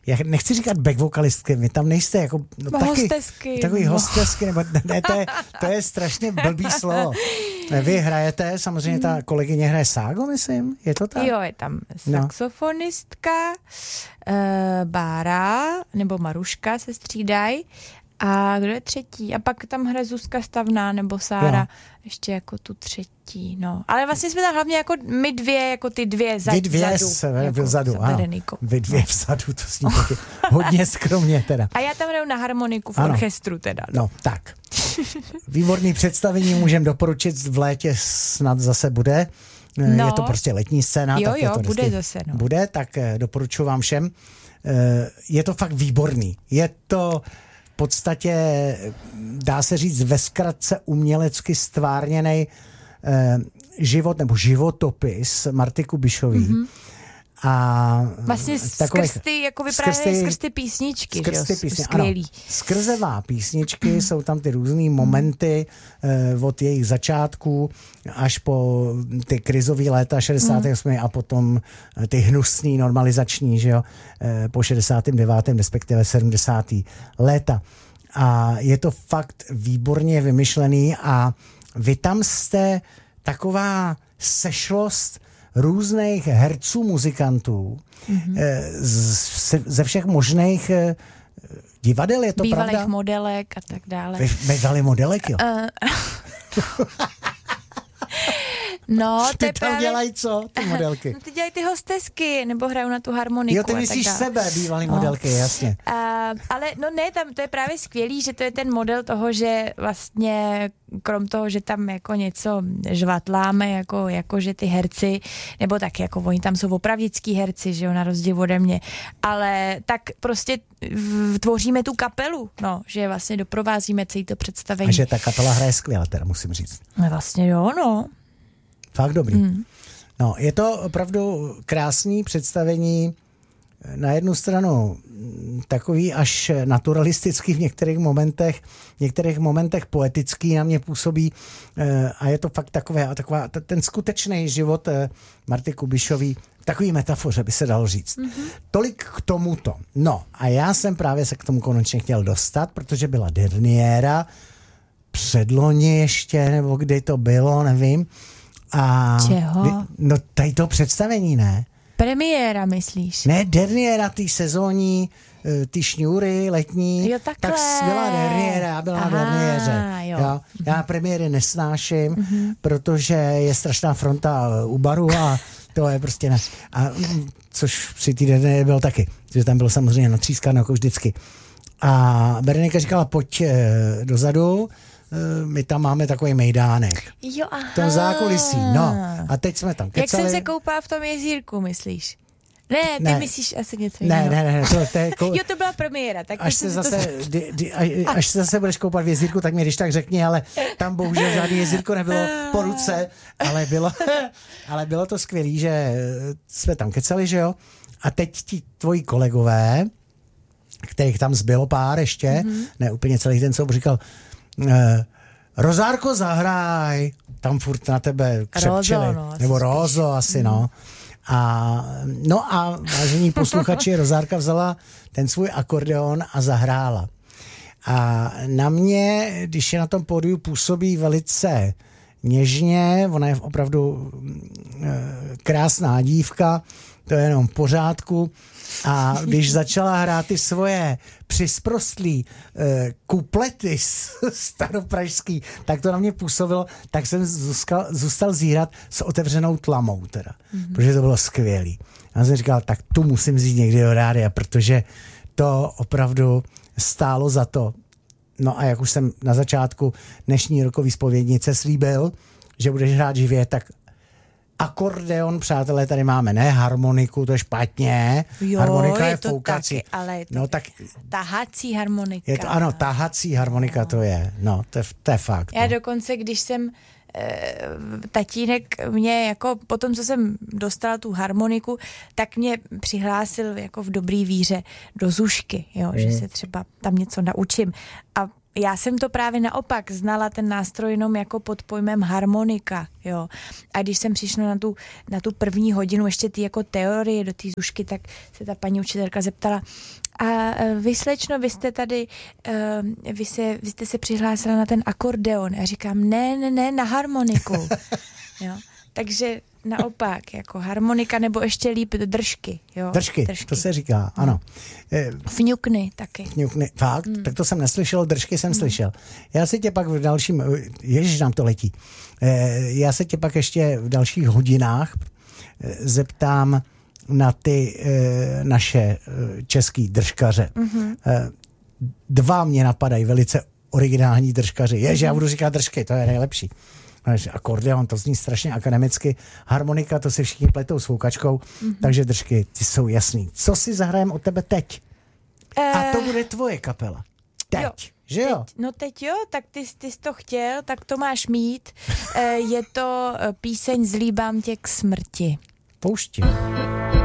já nechci říkat back vokalistky, vy tam nejste jako hostesky. Takový hostesky, nebo ne, to je strašně blbý slovo. Vy hrajete, samozřejmě ta kolegyně hraje ságo, myslím, je to tak? Jo, je tam saxofonistka, Bára, nebo Maruška se střídají. A kdo je třetí? A pak tam hraje Zuzka Stavná nebo Sára, ještě jako tu třetí, no. Ale vlastně jsme tam hlavně jako my dvě, jako ty dvě vzadu. Vy dvě vzadu, ano. Vy dvě vzadu, to s ní taky hodně skromně teda. A já tam hraju na harmoniku v orchestru teda. No, tak. Výborný představení můžem doporučit, v létě snad zase bude. No. Je to prostě letní scéna. Jo, tak je to bude zase, no. Bude, tak doporučuji vám všem. Je to fakt výborný. Je to v podstatě, dá se říct, ve zkratce umělecky stvárněnej život nebo životopis Marty Kubišový. Mm-hmm. A vlastně skrz ty, jako vyprávějí skrz ty písničky, skvělý. Skrzevá písničky, jsou tam ty různý momenty od jejich začátků až po ty krizový léta 68. a potom ty hnusný normalizační, že jo, po 69. respektive 70. léta. A je to fakt výborně vymyšlený a vy tam jste taková sešlost různých herců, muzikantů, ze všech možných divadel, je to bývalých pravda? Modelek a tak dále. Bývalý modelek, jo? No, ty tam právě dělají co, ty modelky? No, ty dělají ty hostesky, nebo hrajou na tu harmoniku. Jo, ty myslíš sebe, bývalý modelky, jasně. Ale no ne, tam to je právě skvělý, že to je ten model toho, že vlastně krom toho, že tam jako něco žvatláme, jako že ty herci, nebo tak jako oni tam jsou opravdický herci, že jo, na rozdíl ode mě, ale tak prostě tvoříme tu kapelu, no, že vlastně doprovázíme celý to představení. A že ta kapela hraje skvěle, teda musím říct. No vlastně jo, no. Fakt dobrý. No, je to opravdu krásný představení, na jednu stranu takový až naturalistický v některých momentech poetický na mě působí a je to fakt taková ten skutečný život Marty Kubišový, takový metafoře by se dalo říct. Tolik k tomuto. No a já jsem právě se k tomu konečně chtěl dostat, protože byla derniéra, předloni ještě, nebo kdy to bylo, nevím. A čeho? No tady to představení, ne? Premiéra, myslíš? Ne, derniéra, ty sezónní, ty šňůry letní. Jo, takhle. Tak byla derniéra, já byla na derniéře. Jo. Já premiéry nesnáším, protože je strašná fronta u baru a to je prostě ne. A což při té derniéře bylo taky, že tam bylo samozřejmě natřískáno jako vždycky. A Berenika říkala, pojď dozadu, my tam máme takový mejdánek. Jo, aha. V tom zákulisí, no. A teď jsme tam kecali. Jak jsem se koupala v tom jezírku, myslíš? Ne, ty myslíš asi něco jiného. Ne, to je jo, to byla premiéra. Tak až se zase budeš koupat v jezírku, tak mi když tak řekni, ale tam bohužel žádný jezírko nebylo po ruce, ale bylo to skvělý, že jsme tam kecali, že jo? A teď ti tvoji kolegové, kterých tam zbylo pár ještě, ne úplně celý ten soubor, říkal, Rozárko, zahraj, tam furt na tebe křepčili. Nebo Rózo asi, no. A vážení posluchači, Rozárka vzala ten svůj akordeon a zahrála. A na mě, když je na tom pódiu, působí velice něžně, ona je opravdu krásná dívka, to je jenom v pořádku. A když začala hrát ty svoje přisprostlý kuplety staropražský, tak to na mě působilo, tak jsem zůstal zírat s otevřenou tlamou teda, protože to bylo skvělý. Já jsem říkal, tak tu musím vzít někdy do rádia, protože to opravdu stálo za to. No a jak už jsem na začátku dnešní rokový zpovědnice slíbil, že budeš hrát živě, tak akordeon, přátelé, tady máme, ne harmoniku, to je špatně. Jo, harmonika je to foukací. taky, ale je to no, tak tahací harmonika. Je to, ano, tahací harmonika to je. No, to je fakt. Já dokonce, když jsem tatínek mě jako potom, co jsem dostala tu harmoniku, tak mě přihlásil jako v dobrý víře do Zušky, jo, že se třeba tam něco naučím. A já jsem to právě naopak znala ten nástroj jenom jako pod pojmem harmonika, jo. A když jsem přišla na tu první hodinu ještě ty jako teorie do té Zušky, tak se ta paní učitelka zeptala, a vy, slečno, vy jste tady, vy jste se přihlásila na ten akordeon. Já říkám, ne, na harmoniku. Jo. Takže naopak, jako harmonika, nebo ještě líp držky. Jo? Držky, to se říká, ano. Fňukny taky. Fňukny, fakt? Tak to jsem neslyšel, držky jsem slyšel. Já se tě pak v dalším, ježiš, nám to letí. Já se tě pak ještě v dalších hodinách zeptám na ty naše český držkaře. Dva mě napadají velice originální držkaři. Já budu říkat držky, to je nejlepší. Akordeon, to zní strašně akademicky. Harmonika, to si všichni pletou s foukačkou, takže držky, ty jsou jasný. Co si zahrajem od tebe teď? A to bude tvoje kapela. Teď, jo, že jo? Teď jo, tak ty jsi to chtěl, tak to máš mít. Je to píseň Zlíbám tě k smrti. Poušti.